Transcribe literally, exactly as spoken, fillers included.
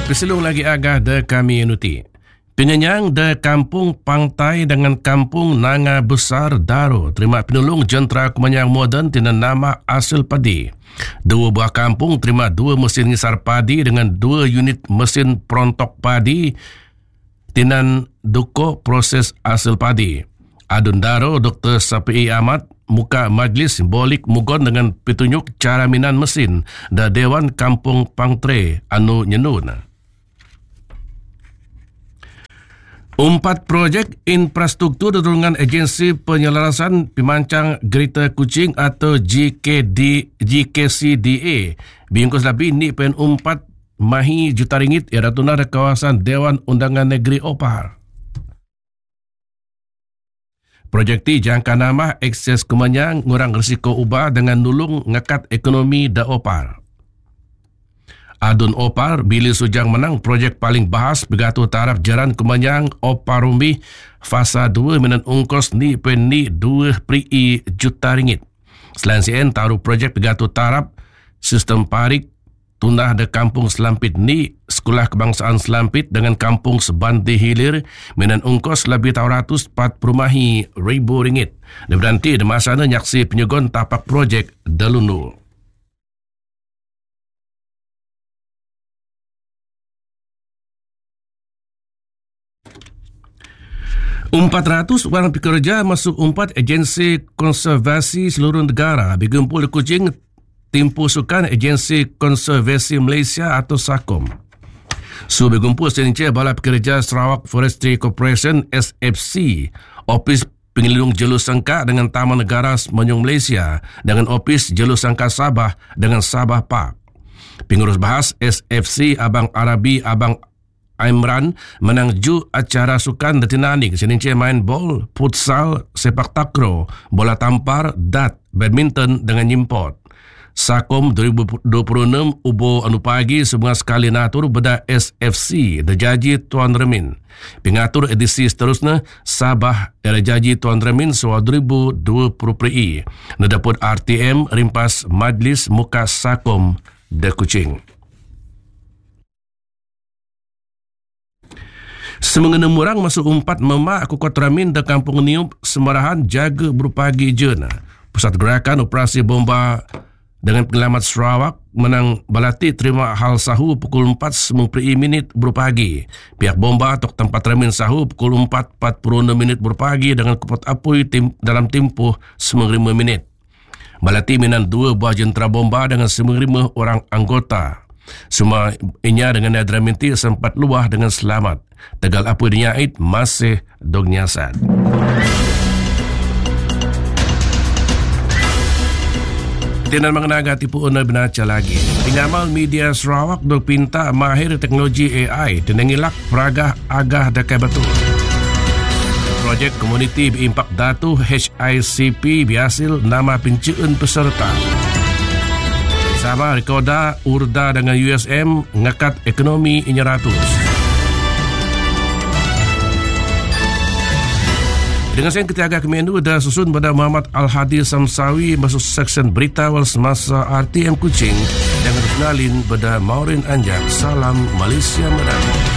Peselung lagi agah de kami nuti. Pengenyang de Kampung Pangtai dengan Kampung Nanga Besar Daro terima penolong jentera kemenyang moden dengan nama Hasil Padi. Dua buah kampung terima dua mesin ngisar padi dengan dua unit mesin perontok padi dengan duko proses hasil padi. Adun Daro Doktor Sapi Ahmad muka majlis simbolik mugon dengan petunjuk cara minan mesin da Dewan Kampung Pangtre anu nyenun. Empat projek infrastruktur dengan Agensi Penyelarasan Pemancang Gerita Kuching atau G K D, G K C D A bingkus lebih ni pen empat mahi juta ringgit ia tunai di kawasan Dewan Undangan Negeri Opar. Projek ti jangka nama akses kemenyang ngurang risiko ubah dengan nulung ngakat ekonomi da Opar. Adun Opar bila sujang menang projek paling bahas begatu taraf jalan kemenyang Opar Rumbi fasa dua minan ungkos ni pen ni dua peri juta ringgit. Selain sien taruh projek begatu taraf sistem parik tunah de Kampung Selampit ni Sekolah Kebangsaan Selampit dengan Kampung Sebandi Hilir minan ungkos lebih tau ratus empat perumahi ribu ringgit. Dan berhenti di masa na nyaksi penyugon tapak projek Dalunu. empat ratus orang pekerja masuk empat agensi konservasi seluruh negara berkumpul di Kuching timpu sukan Agensi Konservasi Malaysia atau SAKOM. Su berkumpul seninca Bala Pekerja Sarawak Forestry Corporation S F C, Ofis Pengelindung Jelus Sangka dengan Taman Negara Semenanjung Malaysia dengan Ofis Jelus Sangka Sabah dengan Sabah Park. Pengurus bahas S F C Abang Arabi Abang Imran menang ju acara sukan dan tinanik seninca main bol, futsal, sepak takraw, bola tampar, dart, badminton dengan nyimpot. SAKOM dua ribu dua puluh enam ubo anu pagi semua sekali natur beda S F C dejaji Tuan Remin. Pengatur edisi seterusnya Sabah era jaji Tuan Remin soal dua ribu dua puluh peri. Nedaput R T M rimpas Majlis Muka SAKOM de Kuching. Semengenam orang masuk empat memak kukot Ramin de Kampung Niup Semarahan jaga berpagi jena. Pusat Gerakan Operasi Bomba dengan Penyelamat Sarawak menang balati terima hal sahu pukul empat sembilan puluh minit berpagi. Pihak bomba tok tempat Ramin sahu pukul empat empat puluh enam minit berpagi dengan kepot apui tim, dalam tempoh sembilan puluh lima minit. Balati minan dua buah jentera bomba dengan sembilan puluh lima orang anggota. Semua inya dengan Nadra Minti sempat luah dengan selamat. Tegal apa dinyait masih dog nyasad. Tinan mengenaga tipu una benaca lagi. Pengamal media Sarawak dok pinta mahir teknologi A I dan ngilak peragah agah dakai betul. Projek Komuniti Berimpak Datu H I C P biasil nama penceen peserta. Sama Rekoda, Urda dengan U S M ngakat ekonomi inya ratus. Dengan saya ketiaga kemenu dah susun pada Muhammad Al-Hadi Samsawi masuk seksyen berita awal semasa R T M Kuching dengan kenalin pada Maureen Anjak. Salam Malaysia Madani.